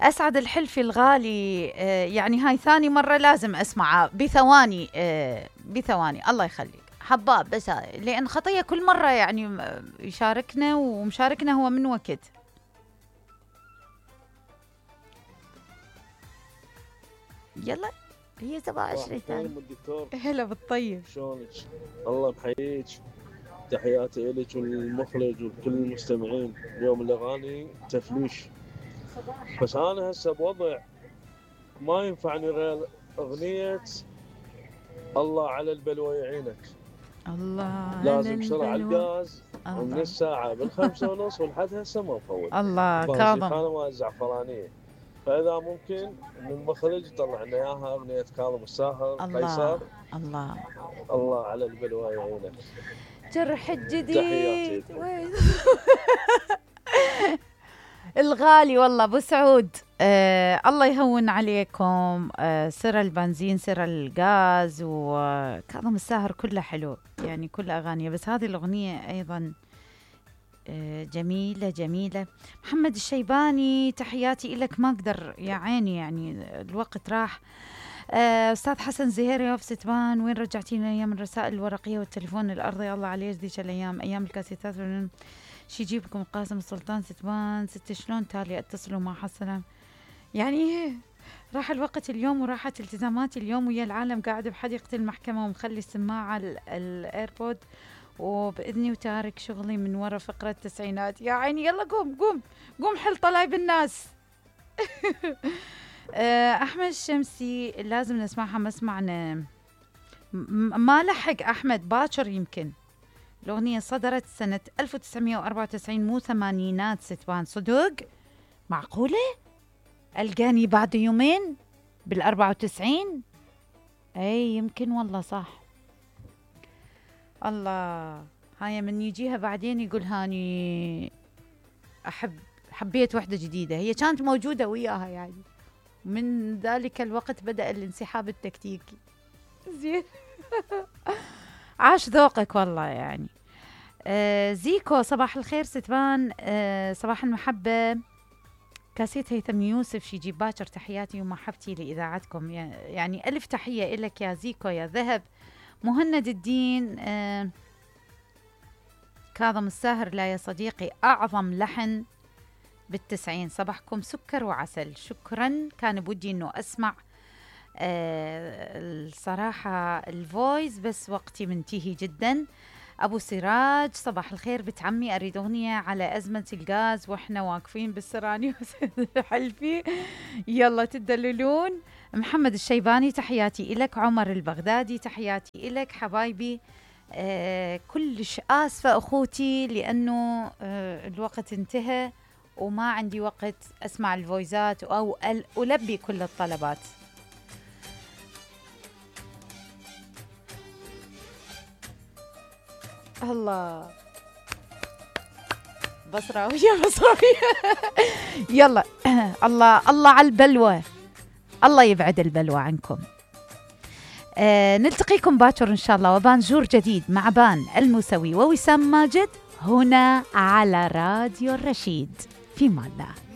أسعد الحلفي الغالي، يعني هاي ثاني مرة لازم أسمعها بثواني، بثواني. الله يخليك حباب، بس لأن خطية كل مرة يعني يشاركنا ومشاركنا هو من وقت. يلا هي 27 ثانية. الدكتور هلا بالطيب، شلونك؟ الله محييك، تحياتي لك والمخرج وكل المستمعين. اليوم الأغاني تفليش، بس أنا هسه بوضع ما ينفعني غير أغنية الله على البلوى يعينك. الله لازم بسرعة الغاز من الله الساعة 5:30 ولحد هسه ما مفوت. الله بهذه كاظم. الخانة الزعفرانية، فإذا ممكن من المخرج طلع لنا إياها أغنية كاظم الساهر قيصر. الله الله الله على البلوى يعينك. جرح الجديد تحياتي. وين الغالي والله ابو سعود. الله يهون عليكم. سر البنزين سر الغاز وكاظم الساهر كله حلو يعني كل اغانيه، بس هذه الاغنيه ايضا جميله جميله. محمد الشيباني تحياتي لك، ما اقدر يا عيني يعني الوقت راح. أستاذ حسن زهيري في ستبان، وين رجعتينا أيام الرسائل الورقية والتليفون الأرضي؟ الله عليه ذيك الأيام، أيام الكاسيتات. شي يجيبكم قاسم السلطان ستبان ست، شلون تالي أتصلوا مع حسنا يعني. راح الوقت اليوم وراحت التزاماتي اليوم ويا العالم، قاعد بحديقة المحكمة ومخلي السماعة الإيربود وبإذني وتارك شغلي من ورا فقرة التسعينات. يا عيني يلا قوم قوم قوم حل طلايب الناس. أحمد الشمسي لازم نسمعها، ما سمعنا، ما لحق أحمد باكر. يمكن الأغنية صدرت سنة 1994 مو ثمانينات ستبان. صدق معقولة ألقاني بعد يومين بال94. أي يمكن والله صح. الله هاي من يجيها بعدين يقول هاني حبيت وحدة جديدة، هي كانت موجودة وياها يعني. من ذلك الوقت بدأ الانسحاب التكتيكي. زين. عاش ذوقك والله يعني. زيكو صباح الخير ستبان، صباح المحبة. كاسيت هيثم يوسف شي جيب باكر، تحياتي ومحبتي لإذاعتكم، يعني ألف تحية إلك يا زيكو يا ذهب. مهند الدين، كاظم الساهر لا يا صديقي أعظم لحن بالتسعين، صباحكم سكر وعسل. شكرا، كان بودي انه اسمع الصراحة الفويس بس وقتي منتهي جدا. ابو سراج صباح الخير بنت عمي، اريد اغنية على ازمة الغاز واحنا واقفين بالسراني حلفي يلا تدللون. محمد الشيباني تحياتي إلك. عمر البغدادي تحياتي إلك حبايبي. كلش آسفة أخوتي لأنه الوقت انتهى وما عندي وقت أسمع الفويزات أو ألبي كل الطلبات. الله بصراوية بصراوية. يلا الله الله على البلوى، الله يبعد البلوى عنكم. نلتقيكم باكر إن شاء الله وبانجور جديد مع بان الموسوي ووسام ماجد هنا على راديو الرشيد. في الله.